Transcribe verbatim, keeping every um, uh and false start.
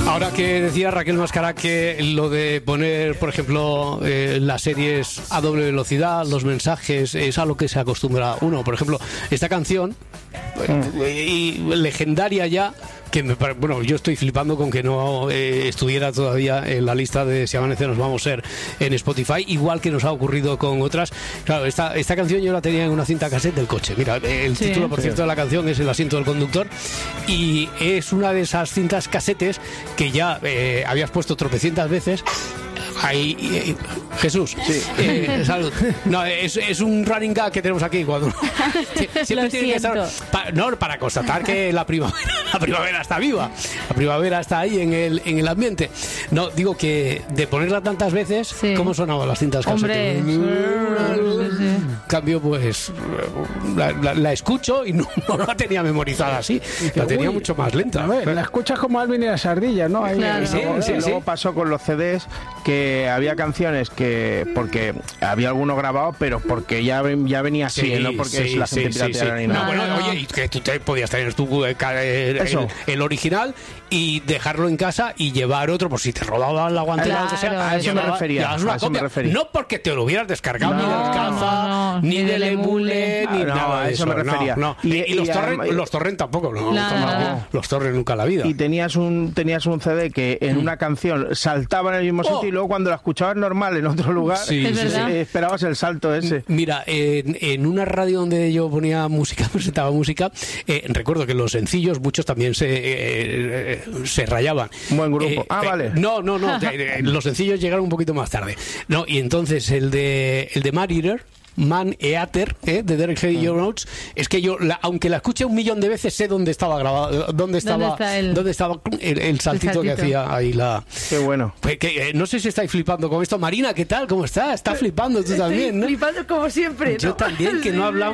Ahora que decía Raquel Mascara que lo de poner, por ejemplo, eh, las series a doble velocidad, los mensajes, es a lo que se acostumbra uno. Por ejemplo, esta canción, eh, y legendaria ya, que me, bueno, yo estoy flipando con que no eh, estuviera todavía en la lista de Si Amanece Nos Vamos a Ser en Spotify, igual que nos ha ocurrido con otras. Claro, esta, esta canción yo la tenía en una cinta cassette del coche. Mira, el sí. título, por cierto, de la canción es El asiento del conductor, y es una de esas cintas casetes que ya eh, habías puesto tropecientas veces. Ahí, eh, Jesús, sí. eh, salud. No, es, es un running gag que tenemos aquí cuando siempre tiene que estar pa, no, para constatar que la primavera, la primavera está viva, la primavera está ahí en el en el ambiente. No, digo que de ponerla tantas veces, sí. ¿cómo sonaban las cintas casetes? En cambio, pues la, la, la escucho y no, no la tenía memorizada así, la tenía Uy, mucho más lenta. A ver, la escuchas como Alvin y las ardillas, ¿no? Ahí, claro. sí, luego, sí, luego sí. pasó con los C Ds que había canciones que porque había algunos grabados, pero porque ya, ya venía así, sí, no porque sí, es la gente sí, pirateara sí, ni sí. nada. No, bueno, oye, que tú te podías tener tu, el, el, el original y dejarlo en casa y llevar otro por si te rodaban la guantera, claro, o sea, a eso me refería, una a eso copia, me refería. No porque te lo hubieras descargado no, ni del Caza, no, ni del Emule, ni ah, no, nada de a eso eso. me refería. No, no. Y, y, y los, torrent, y, los torrent tampoco, no, claro. los torrent nunca en la vida. Y tenías un tenías un C D que en una canción saltaba en el mismo sitio oh. y luego cuando la escuchabas normal en otro lugar, sí, sí, sí, esperabas el salto ese. Mira, en, en una radio donde yo ponía música, presentaba música, eh, recuerdo que los sencillos, muchos también se, eh, se rayaban. Buen grupo. Eh, ah, eh, vale. No, no, no. Los sencillos llegaron un poquito más tarde. No, y entonces el de el de Man Eater, Man Eater, ¿eh? de Derek Hay Your Notes, es que yo, la, aunque la escuché un millón de veces, sé dónde estaba grabado, dónde estaba, ¿Dónde, está el... dónde estaba el, el, saltito el saltito que hacía ahí la. Qué bueno. Que, que, eh, no sé si estáis flipando con esto. Marina, ¿qué tal? ¿Cómo estás? Estás flipando tú Estoy también, ¿no? Flipando como siempre. Yo ¿no? también, que no hablamos.